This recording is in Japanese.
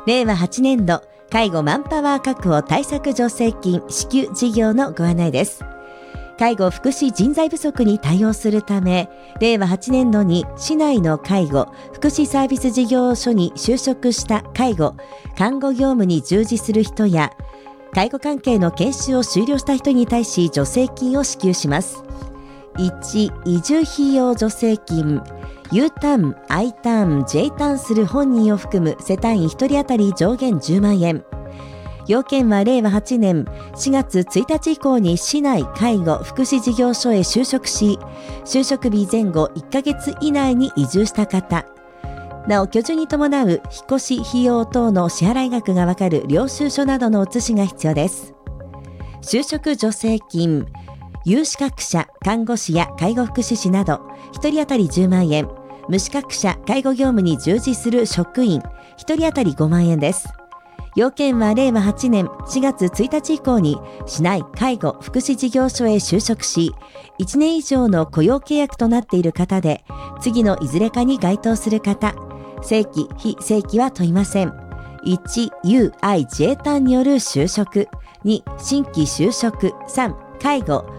令和8年度介護マンパワー確保対策助成金支給事業のご案内です。介護福祉人材不足に対応するため、令和8年度に市内の介護福祉サービス事業所に就職した介護看護業務に従事する人や、介護関係の研修を修了した人に対し助成金を支給します。1、移住費用助成金。U ターン、I ターン、J ターンする本人を含む世帯員1人当たり上限10万円。要件は令和8年4月1日以降に市内介護福祉事業所へ就職し、就職日前後1ヶ月以内に移住した方。なお、居住に伴う引っ越し費用等の支払い額がわかる領収書などの写しが必要です。就職助成金。有資格者、看護師や介護福祉士など1人当たり10万円。無資格者、介護業務に従事する職員1人当たり5万円です。要件は令和8年4月1日以降に市内介護福祉事業所へ就職し、1年以上の雇用契約となっている方で、次のいずれかに該当する方。正規、非正規は問いません。1、U、I、J ターンによる就職。2、新規就職。3、介護